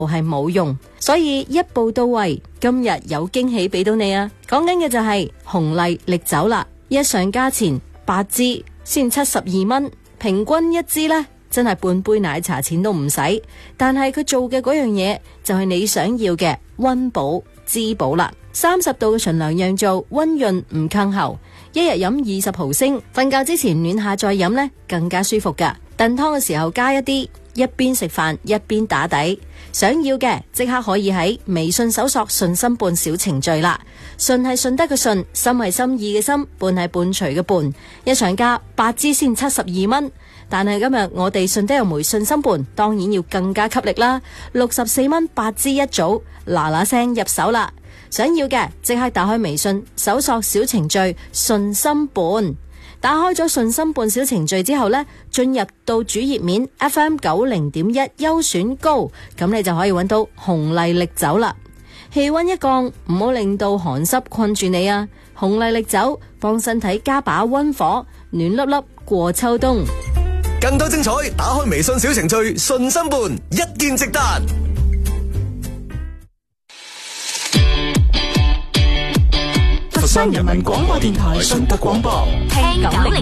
係冇用，所以一步到位。今日有驚喜俾到你啊！講緊嘅就係紅麗力酒啦，一上價錢8支先72蚊，平均一支呢，真係半杯奶茶錢都唔使。但係佢做嘅嗰樣嘢就係你想要嘅溫補滋補啦。30度嘅純糧釀造，溫潤唔坑喉，一日飲20毫升，瞓覺之前暖下再飲呢，更加舒服噶。燉湯嘅時候加一啲，一邊食飯一邊打底。想要嘅即刻可以喺微信搜索順心伴小程序啦。順係順德嘅順，心係心意嘅心，伴係伴隨嘅伴。一上價8支先72蚊，但係今日我哋順德有枚順心伴，當然要更加給力啦。64蚊8支一組，嗱嗱聲入手啦！想要嘅即刻打開微信搜索小程序順心伴。打開咗順心伴小程序之後呢，進入到主頁面 FM90.1 優選高，咁你就可以揾到紅麗力酒啦。氣溫一降，唔好令到寒濕困住你啊！紅麗力酒幫身體加把溫火，暖粒粒過秋冬。 更多精彩，打開微信小程序順心伴，一見即達。 佛山人民廣播電台順德廣播，聽90